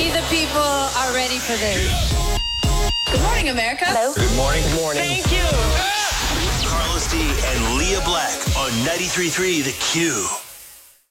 We the people are ready for this. Good morning, America. Hello. Good morning. Good morning. Thank you. Carlos D and Leah Black on 93.3 The Q.